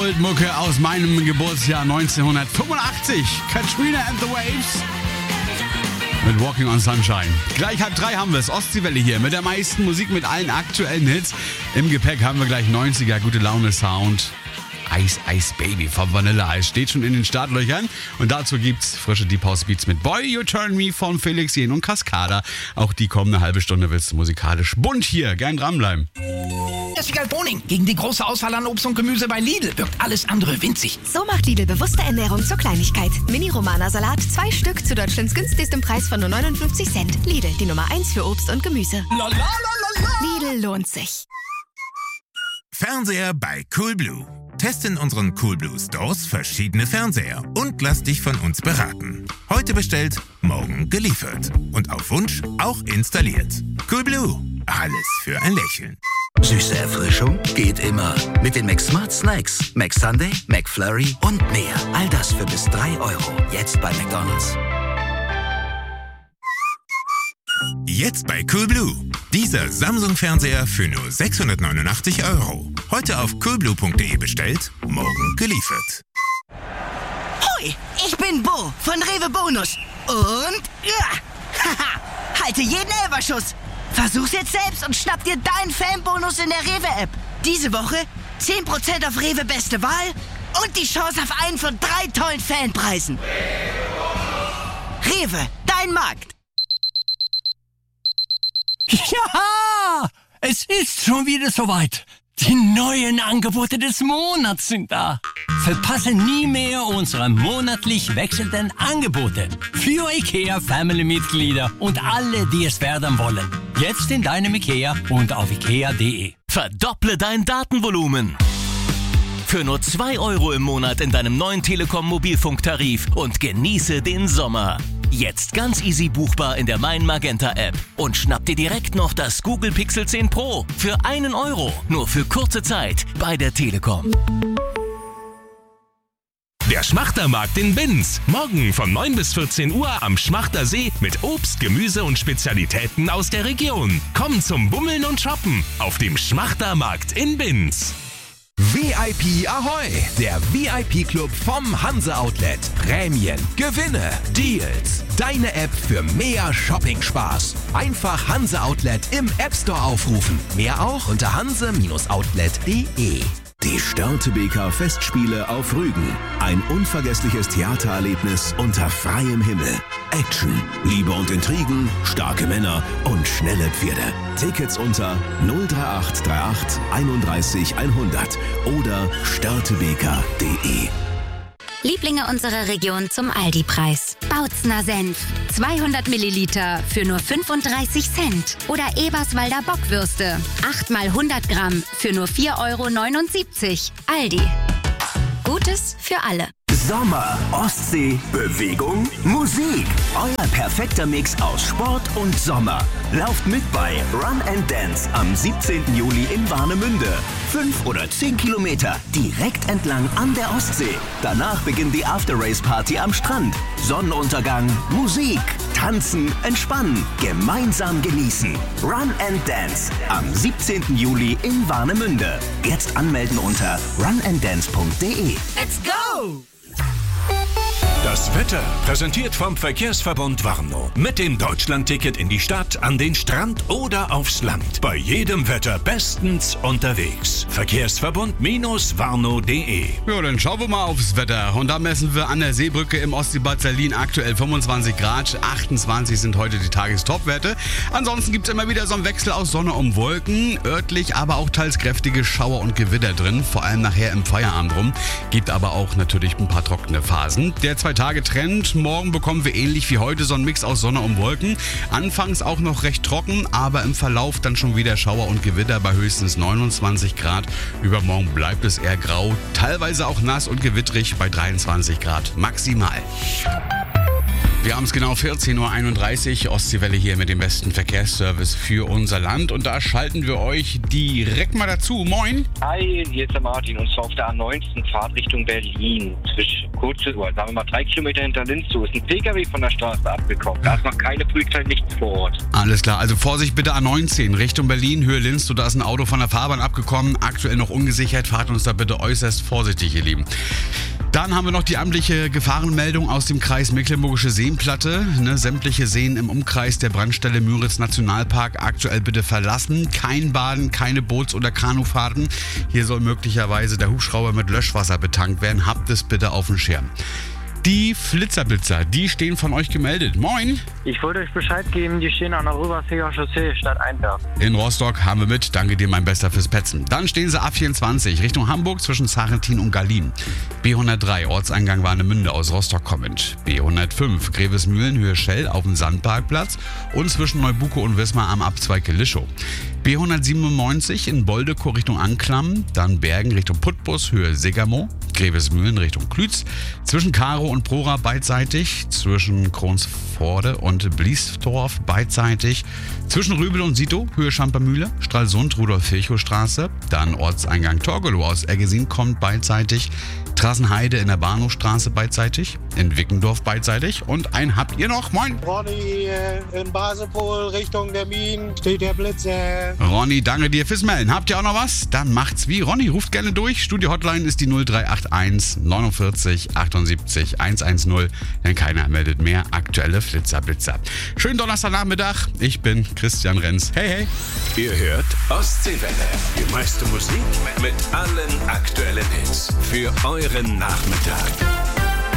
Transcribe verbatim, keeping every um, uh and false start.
Oldmucke aus meinem Geburtsjahr neunzehnhundertfünfundachtzig. Katrina and the Waves mit Walking on Sunshine. Gleich halb drei haben wir es. Ostseewelle hier mit der meisten Musik, mit allen aktuellen Hits. Im Gepäck haben wir gleich neunziger gute Laune Sound. Ice Ice Baby vom Vanilla Ice steht schon in den Startlöchern. Und dazu gibt's frische Deep House Beats mit Boy You Turn Me von Felix Jen und Cascada. Auch die kommende halbe Stunde willst du musikalisch bunt hier. Gern dranbleiben. Jessica Boning. Gegen die große Auswahl an Obst und Gemüse bei Lidl wirkt alles andere winzig. So macht Lidl bewusste Ernährung zur Kleinigkeit. Mini-Romana-Salat, zwei Stück zu Deutschlands günstigstem Preis von nur neunundfünfzig Cent. Lidl, die Nummer eins für Obst und Gemüse. La, la, la, la, la. Lidl lohnt sich. Fernseher bei Coolblue. Teste in unseren Coolblue Stores verschiedene Fernseher und lass dich von uns beraten. Heute bestellt, morgen geliefert. Und auf Wunsch auch installiert. Coolblue. Alles für ein Lächeln. Süße Erfrischung geht immer. Mit den McSmart Snacks. McSunday, McFlurry und mehr. All das für bis drei Euro. Jetzt bei McDonald's. Jetzt bei Coolblue. Dieser Samsung-Fernseher für nur sechshundertneunundachtzig Euro. Heute auf coolblue punkt de bestellt, morgen geliefert. Hoi, ich bin Bo von Rewe Bonus. Und ja, haha, halte jeden Elberschuss. Versuch's jetzt selbst und schnapp dir deinen Fanbonus in der Rewe-App. Diese Woche zehn Prozent auf Rewe Beste Wahl und die Chance auf einen von drei tollen Fanpreisen. Rewe, dein Markt. Ja, es ist schon wieder soweit. Die neuen Angebote des Monats sind da. Verpasse nie mehr unsere monatlich wechselnden Angebote für IKEA Family-Mitglieder und alle, die es werden wollen. Jetzt in deinem IKEA und auf ikea punkt de. Verdopple dein Datenvolumen. Für nur zwei Euro im Monat in deinem neuen Telekom-Mobilfunktarif und genieße den Sommer. Jetzt ganz easy buchbar in der Mein Magenta App. Und schnapp dir direkt noch das Google Pixel zehn Pro für einen Euro. Nur für kurze Zeit bei der Telekom. Der Schmachtermarkt in Binz. Morgen von neun bis vierzehn Uhr am Schmachter See mit Obst, Gemüse und Spezialitäten aus der Region. Komm zum Bummeln und Shoppen auf dem Schmachtermarkt in Binz. V I P Ahoi, der V I P-Club vom Hanse Outlet. Prämien, Gewinne, Deals. Deine App für mehr Shopping-Spaß. Einfach Hanse Outlet im App Store aufrufen. Mehr auch unter hanse Outlet punkt de. Die Störtebeker Festspiele auf Rügen. Ein unvergessliches Theatererlebnis unter freiem Himmel. Action, Liebe und Intrigen, starke Männer und schnelle Pferde. Tickets unter null drei acht drei acht einunddreißig hundert oder störtebeker punkt de. Lieblinge unserer Region zum Aldi-Preis. Bautzner Senf. zweihundert Milliliter für nur fünfunddreißig Cent. Oder Eberswalder Bockwürste. acht mal hundert Gramm für nur vier Euro neunundsiebzig. Aldi. Gutes für alle. Sommer, Ostsee, Bewegung, Musik. Euer perfekter Mix aus Sport und Sommer. Lauft mit bei Run and Dance am siebzehnten Juli in Warnemünde. Fünf oder zehn Kilometer direkt entlang an der Ostsee. Danach beginnt die After-Race-Party am Strand. Sonnenuntergang, Musik, tanzen, entspannen, gemeinsam genießen. Run and Dance am siebzehnten Juli in Warnemünde. Jetzt anmelden unter run and dance punkt de. Let's go! Das Wetter präsentiert vom Verkehrsverbund Warnow. Mit dem Deutschlandticket in die Stadt, an den Strand oder aufs Land. Bei jedem Wetter bestens unterwegs. Verkehrsverbund Warnow punkt de. Ja, dann schauen wir mal aufs Wetter. Und da messen wir an der Seebrücke im Ostseebad Salin aktuell fünfundzwanzig Grad. achtundzwanzig sind heute die Tagestopwerte. Ansonsten gibt es immer wieder so einen Wechsel aus Sonne und Wolken. Örtlich aber auch teils kräftige Schauer und Gewitter drin. Vor allem nachher im Feierabend rum. Gibt aber auch natürlich ein paar trockene Phasen. Der zwei Tage Trend. Morgen bekommen wir ähnlich wie heute so einen Mix aus Sonne und Wolken. Anfangs auch noch recht trocken, aber im Verlauf dann schon wieder Schauer und Gewitter bei höchstens neunundzwanzig Grad. Übermorgen bleibt es eher grau, teilweise auch nass und gewittrig bei dreiundzwanzig Grad maximal. Wir haben es genau vierzehn Uhr einunddreißig, Ostseewelle hier mit dem besten Verkehrsservice für unser Land. Und da schalten wir euch direkt mal dazu. Moin! Hi, hier ist der Martin und zwar auf der A neunzehn Fahrt Richtung Berlin. Zwischen kurze, sagen wir mal drei Kilometer hinter Linz zu ist ein P K W von der Straße abgekommen. Da ist noch keine Polizei, nichts vor Ort. Alles klar, also Vorsicht bitte A neunzehn Richtung Berlin, Höhe Linz. Da ist ein Auto von der Fahrbahn abgekommen. Aktuell noch ungesichert, fahrt uns da bitte äußerst vorsichtig, ihr Lieben. Dann haben wir noch die amtliche Gefahrenmeldung aus dem Kreis Mecklenburgische Seenplatte. Ne, sämtliche Seen im Umkreis der Brandstelle Müritz Nationalpark aktuell bitte verlassen. Kein Baden, keine Boots- oder Kanufahrten. Hier soll möglicherweise der Hubschrauber mit Löschwasser betankt werden. Habt es bitte auf dem Schirm. Die Flitzerblitzer, die stehen von euch gemeldet. Moin! Ich wollte euch Bescheid geben, die stehen an der Röberseer Chaussee statt Einberg. In Rostock haben wir mit. Danke dir, mein Bester, fürs Petzen. Dann stehen sie A vierundzwanzig Richtung Hamburg zwischen Zarentin und Gallien. B hundertdrei Ortseingang Warnemünde aus Rostock kommend. B hundertfünf Grevesmühlen Höhe Schell auf dem Sandparkplatz und zwischen Neubuko und Wismar am Abzweig Lischow. B hundertsiebenundneunzig in Boldekow Richtung Anklam, dann Bergen Richtung Putbus Höhe Segermo, Grevesmühlen Richtung Klütz, zwischen Karo und Prora beidseitig, zwischen Kronsforde und Bliesdorf beidseitig, zwischen Rübel und Sito Höhe Schampermühle, Stralsund Rudolf-Virchow-Straße, dann Ortseingang Torgelow aus Eggesin kommt beidseitig, Trassenheide in der Bahnhofstraße beidseitig, in Wickendorf beidseitig und einen habt ihr noch, moin! Ronny, in Basepol Richtung der Minen steht der Blitzer. Ronny, danke dir fürs Melden. Habt ihr auch noch was? Dann macht's wie Ronny, ruft gerne durch. Studio-Hotline ist die null drei acht eins neunundvierzig achtundsiebzig hundertzehn, denn keiner meldet mehr. Aktuelle Flitzer, Blitzer. Schönen Donnerstagnachmittag. Ich bin Christian Renz. Hey, hey. Ihr hört Ostseewelle. Die meiste Musik mit allen aktuellen Hits. Für euren Nachmittag.